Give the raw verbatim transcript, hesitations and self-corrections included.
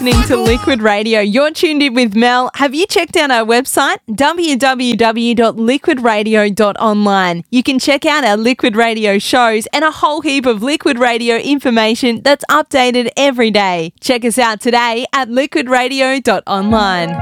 Listening to Liquid Radio. You're tuned in with Mel. Have you checked out our website? w w w dot liquid radio dot online. You can check out our Liquid Radio shows and a whole heap of Liquid Radio information that's updated every day. Check us out today at liquid radio dot online.